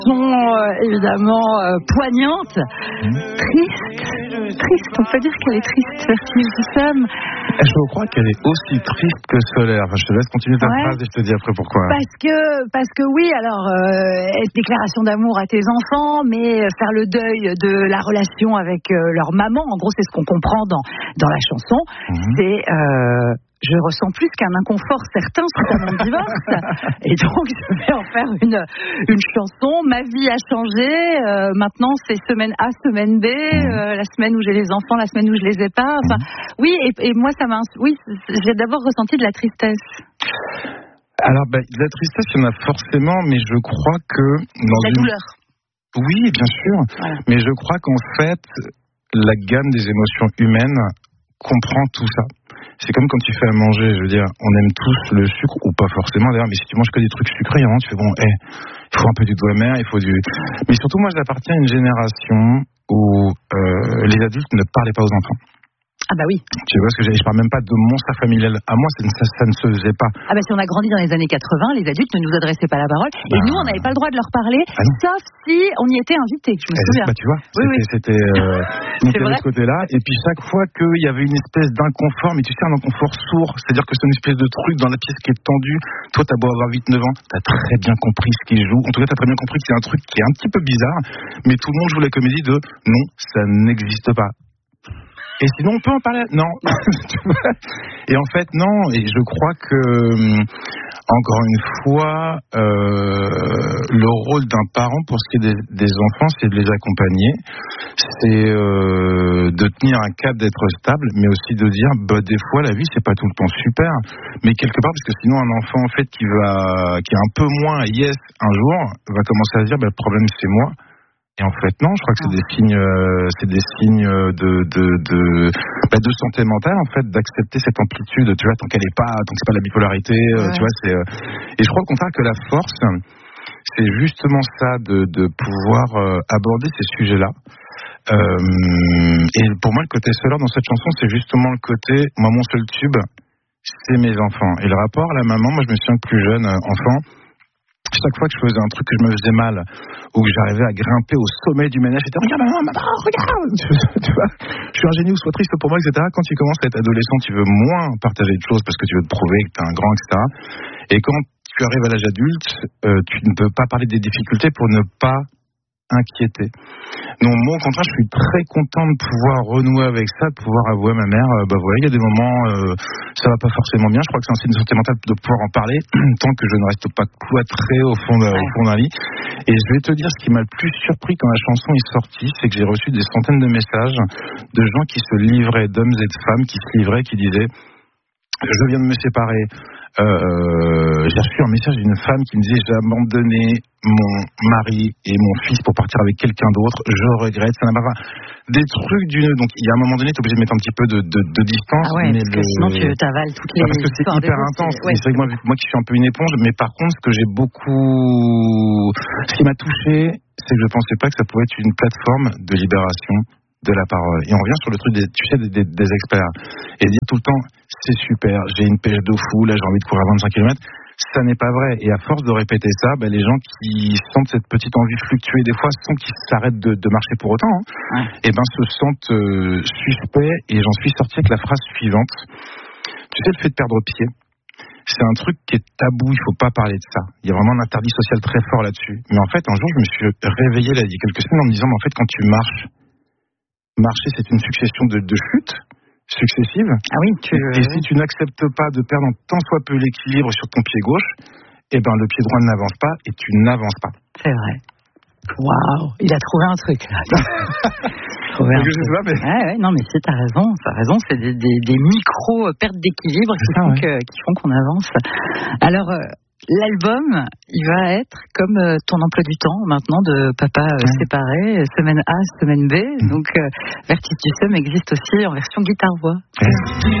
chanson évidemment poignante, triste, on peut dire qu'elle est triste, Vertige du Somme. Je crois qu'elle est aussi triste que solaire. Enfin, je te laisse continuer ta phrase et je te dis après pourquoi. Parce que oui, alors déclaration d'amour à tes enfants, mais faire le deuil de la relation avec leur maman, en gros c'est ce qu'on comprend dans la chanson, c'est je ressens plus qu'un inconfort certain suite à mon divorce, et donc je vais en faire une chanson. Ma vie a changé, maintenant c'est semaine A, semaine B, la semaine où j'ai les enfants, la semaine où je les ai pas. Enfin, oui, et moi ça m'a, oui, j'ai d'abord ressenti de la tristesse. Alors, de la tristesse, il y en a forcément, mais je crois que dans la douleur. Oui, bien sûr, voilà. Mais je crois qu'en fait, la gamme des émotions humaines comprend tout ça. C'est comme quand tu fais à manger, je veux dire, on aime tous le sucre, ou pas forcément d'ailleurs, mais si tu manges que des trucs sucrés, hein, tu fais bon, il faut un peu du doigt amer, il faut du... Mais surtout, moi, j'appartiens à une génération où les adultes ne parlaient pas aux enfants. Ah bah oui. Tu vois ce que je parle même pas de mon cercle familial. À moi, ça ne se faisait pas. Ah bah si on a grandi dans les années 80, les adultes ne nous adressaient pas la parole. Et nous, on n'avait pas le droit de leur parler, sauf si on y était invité. Je me souviens. Bah tu vois, c'était de ce côté-là. Et puis chaque fois qu'il y avait une espèce d'inconfort, mais tu sais, un inconfort sourd, c'est-à-dire que c'est une espèce de truc dans la pièce qui est tendu. Toi, t'as beau avoir 8-9 ans, t'as très bien compris ce qu'il joue. En tout cas, t'as très bien compris que c'est un truc qui est un petit peu bizarre, mais tout le monde joue la comédie de non, ça n'existe pas. Et sinon, on peut en parler. Non. Et en fait, non. Et je crois que, encore une fois, le rôle d'un parent pour ce qui est des enfants, c'est de les accompagner. C'est de tenir un cap, d'être stable, mais aussi de dire, des fois, la vie, c'est pas tout le temps super. Mais quelque part, parce que sinon, un enfant, en fait, qui est un peu moins yes un jour, va commencer à se dire, le problème, c'est moi. Et en fait, non, je crois que c'est des signes de santé mentale, en fait, d'accepter cette amplitude, tu vois, tant que c'est pas la bipolarité, tu vois, et je crois au contraire que la force, c'est justement ça, de pouvoir aborder ces sujets-là. Et pour moi, le côté solaire dans cette chanson, c'est justement le côté, moi, mon seul tube, c'est mes enfants. Et le rapport à la maman, moi, je me souviens que plus jeune, enfant, chaque fois que je faisais un truc que je me faisais mal, ou que j'arrivais à grimper au sommet du ménage, j'étais regarde maman, regarde, tu vois, je suis un génie ou sois triste pour moi, etc. Quand tu commences à être adolescent, tu veux moins partager de choses parce que tu veux te prouver que t'es un grand, etc. Et quand tu arrives à l'âge adulte, tu ne peux pas parler des difficultés pour ne pas inquiéter. Donc moi, au contraire, je suis très content de pouvoir renouer avec ça, de pouvoir avouer à ma mère, voilà, il y a des moments, ça va pas forcément bien. Je crois que c'est un signe de santé mentale de pouvoir en parler, tant que je ne reste pas cloîtré au fond d'un lit. Et je vais te dire, ce qui m'a le plus surpris quand la chanson est sortie, c'est que j'ai reçu des centaines de messages de gens qui se livraient, d'hommes et de femmes qui se livraient, qui disaient, je viens de me séparer. J'ai reçu un message d'une femme qui me disait, j'ai abandonné mon mari et mon fils pour partir avec quelqu'un d'autre, je regrette, ça n'a pas... Des trucs donc il y a un moment donné, tu es obligé de mettre un petit peu de distance. Ah ouais, mais parce que sinon tu t'avales toutes les... Parce que c'est hyper intense, c'est vrai que moi qui suis un peu une éponge, mais par contre, ce qui m'a touché, c'est que je pensais pas que ça pouvait être une plateforme de libération de la parole. Et on revient sur le truc des experts. Et dire tout le temps, c'est super, j'ai une pêche de fou, là j'ai envie de courir 25 km. Ça n'est pas vrai. Et à force de répéter ça, les gens qui sentent cette petite envie fluctuer, des fois, sans qu'ils s'arrêtent de marcher pour autant, se sentent suspects. Et j'en suis sorti avec la phrase suivante. Tu sais, le fait de perdre pied, c'est un truc qui est tabou, il ne faut pas parler de ça. Il y a vraiment un interdit social très fort là-dessus. Mais en fait, un jour, je me suis réveillé, là, il y a quelques semaines, en me disant, en fait, quand tu marches, marcher, c'est une succession de chutes successives. Ah oui, et si tu n'acceptes pas de perdre tant soit peu l'équilibre sur ton pied gauche, le pied droit n'avance pas et tu n'avances pas. C'est vrai. Waouh, il a trouvé un truc. Non mais si, t'as raison, c'est des micro pertes d'équilibre qui font qu'on avance. Alors l'album, il va être comme ton emploi du temps maintenant de papa séparé, semaine A, semaine B. Donc Vertige du Somme existe aussi en version guitare-voix.